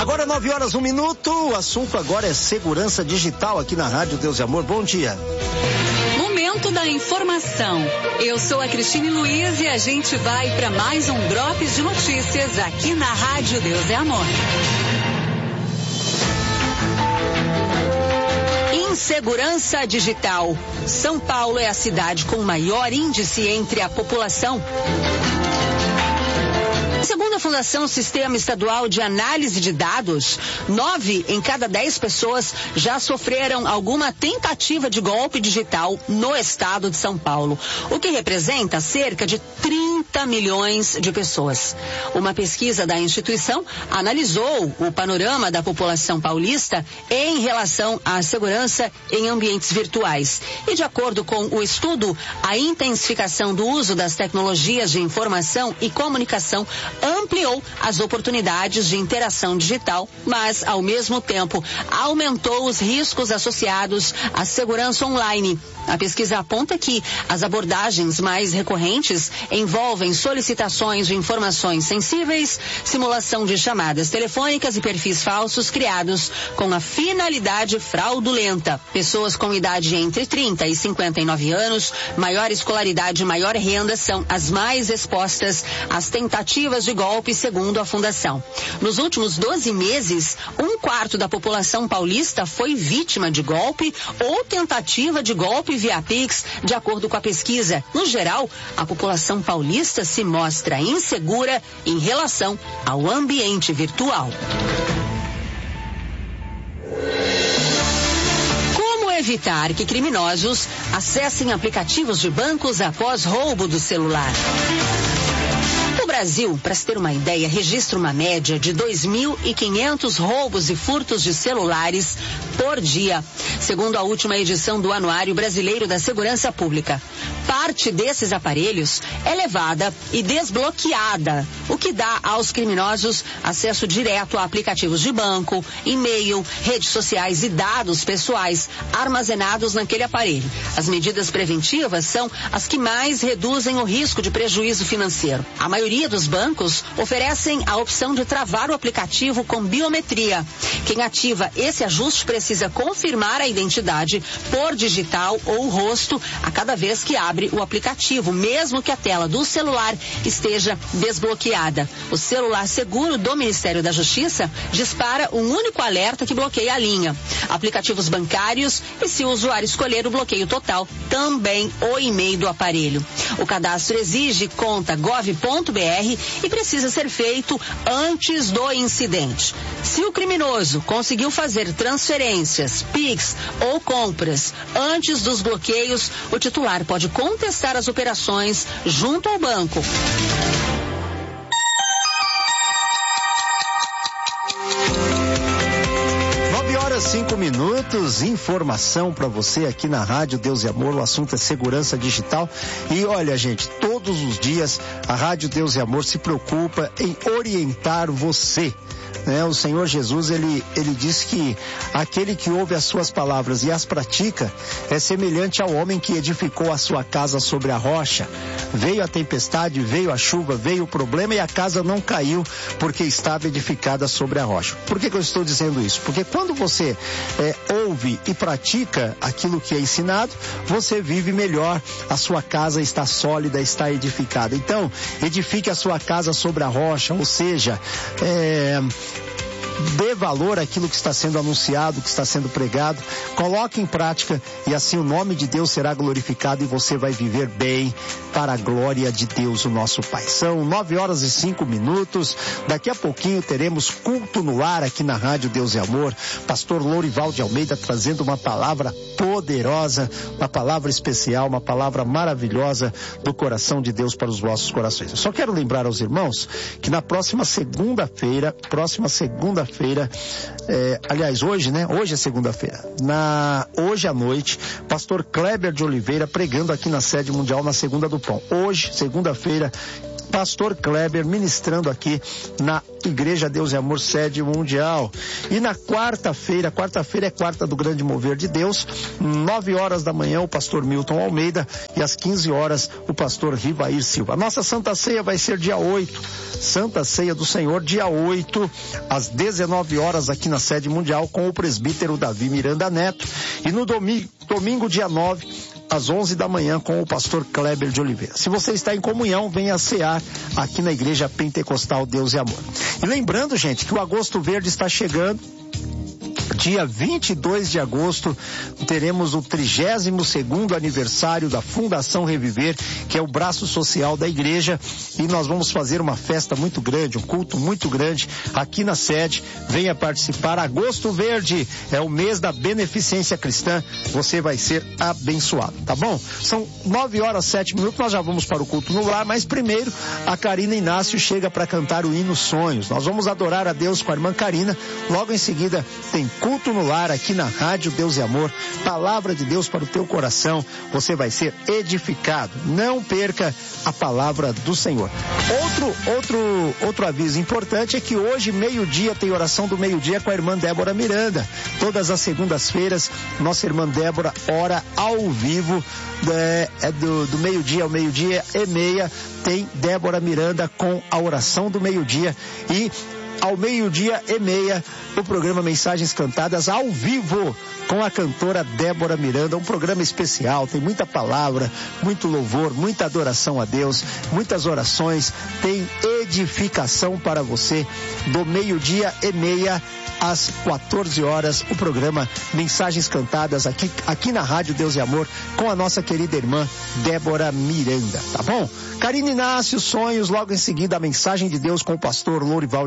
Agora 9h01. O assunto agora é segurança digital aqui na Rádio Deus e Amor. Bom dia. Momento da informação. Eu sou a Cristine Luiz e a gente vai para mais um Drops de Notícias aqui na Rádio Deus e Amor. Insegurança digital. São Paulo é a cidade com maior índice entre a população. Segundo a Fundação Sistema Estadual de Análise de Dados, 9 em cada 10 pessoas já sofreram alguma tentativa de golpe digital no estado de São Paulo, o que representa cerca de 30 milhões de pessoas. Uma pesquisa da instituição analisou o panorama da população paulista em relação à segurança em ambientes virtuais. E de acordo com o estudo, a intensificação do uso das tecnologias de informação e comunicação ampliou as oportunidades de interação digital, mas, ao mesmo tempo, aumentou os riscos associados à segurança online. A pesquisa aponta que as abordagens mais recorrentes envolvem solicitações de informações sensíveis, simulação de chamadas telefônicas e perfis falsos criados com a finalidade fraudulenta. Pessoas com idade entre 30 e 59 anos, maior escolaridade e maior renda são as mais expostas às tentativas de golpe, segundo a Fundação. Nos últimos 12 meses, 1/4 da população paulista foi vítima de golpe ou tentativa de golpe via Pix, de acordo com a pesquisa. No geral, a população paulista se mostra insegura em relação ao ambiente virtual. Como evitar que criminosos acessem aplicativos de bancos após roubo do celular? O Brasil, para se ter uma ideia, registra uma média de 2.500 roubos e furtos de celulares por dia, segundo a última edição do Anuário Brasileiro da Segurança Pública. Parte desses aparelhos é levada e desbloqueada, o que dá aos criminosos acesso direto a aplicativos de banco, e-mail, redes sociais e dados pessoais armazenados naquele aparelho. As medidas preventivas são as que mais reduzem o risco de prejuízo financeiro. A maioria dos bancos oferecem a opção de travar o aplicativo com biometria. Quem ativa esse ajuste precisa confirmar a identidade por digital ou rosto a cada vez que abre o aplicativo, mesmo que a tela do celular esteja desbloqueada. O celular seguro do Ministério da Justiça dispara um único alerta que bloqueia a linha. Aplicativos bancários e, se o usuário escolher o bloqueio total, também o e-mail do aparelho. O cadastro exige conta gov.br e precisa ser feito antes do incidente. Se o criminoso conseguiu fazer transferências, Pix ou compras antes dos bloqueios, o titular pode contestar as operações junto ao banco. Horas 5 minutos, informação para você aqui na Rádio Deus e Amor. O assunto é segurança digital. E olha, gente, todos os dias a Rádio Deus e Amor se preocupa em orientar você. O Senhor Jesus, ele diz que aquele que ouve as suas palavras e as pratica é semelhante ao homem que edificou a sua casa sobre a rocha. Veio a tempestade, veio a chuva, veio o problema e a casa não caiu porque estava edificada sobre a rocha. Por que eu estou dizendo isso? Porque quando você ouve e pratica aquilo que é ensinado, você vive melhor, a sua casa está sólida, está edificada. Então, edifique a sua casa sobre a rocha, ou seja, dê valor àquilo que está sendo anunciado, que está sendo pregado, coloque em prática e assim o nome de Deus será glorificado e você vai viver bem para a glória de Deus, o nosso Pai. São 9h05. Daqui a pouquinho teremos culto no ar aqui na Rádio Deus e Amor. Pastor Lourival de Almeida trazendo uma palavra poderosa, uma palavra especial, uma palavra maravilhosa do coração de Deus para os vossos corações. Eu só quero lembrar aos irmãos que na próxima segunda-feira, aliás, hoje, né? Hoje é segunda-feira. Hoje à noite, pastor Kleber de Oliveira pregando aqui na sede mundial na Segunda do Pão. Hoje, segunda-feira, pastor Kleber, ministrando aqui na Igreja Deus e Amor, sede mundial. E na quarta-feira é quarta do Grande Mover de Deus, 9 horas da manhã, o pastor Milton Almeida, e às 15 horas, o pastor Rivair Silva. A nossa Santa Ceia vai ser dia 8, Santa Ceia do Senhor, dia 8, às 19 horas, aqui na sede mundial, com o presbítero Davi Miranda Neto. E no domingo, dia 9, às 11 da manhã, com o pastor Kleber de Oliveira. Se você está em comunhão, venha cear aqui na Igreja Pentecostal Deus e Amor. E lembrando, gente, que o Agosto Verde está chegando. Dia 22 de agosto, teremos o 32º aniversário da Fundação Reviver, que é o braço social da igreja, e nós vamos fazer uma festa muito grande, um culto muito grande aqui na sede. Venha participar. Agosto Verde é o mês da beneficência cristã. Você vai ser abençoado, tá bom? São 9 horas 7 minutos, nós já vamos para o culto no lar, mas primeiro a Karina Inácio chega para cantar o hino Sonhos. Nós vamos adorar a Deus com a irmã Karina. Logo em seguida tem culto no lar aqui na Rádio Deus e Amor, palavra de Deus para o teu coração. Você vai ser edificado. Não perca a palavra do Senhor. Outro aviso importante é que hoje, meio-dia, tem oração do meio-dia com a irmã Débora Miranda. Todas as segundas-feiras, nossa irmã Débora ora ao vivo, do meio-dia ao meio-dia e meia, tem Débora Miranda com a oração do meio-dia. E ao meio-dia e meia, o programa Mensagens Cantadas ao vivo com a cantora Débora Miranda, um programa especial, tem muita palavra, muito louvor, muita adoração a Deus, muitas orações, tem edificação para você. Do meio-dia e meia às 14 horas, o programa Mensagens Cantadas aqui na Rádio Deus e Amor, com a nossa querida irmã Débora Miranda, tá bom? Karina Inácio, Sonhos, logo em seguida a Mensagem de Deus com o pastor Lourival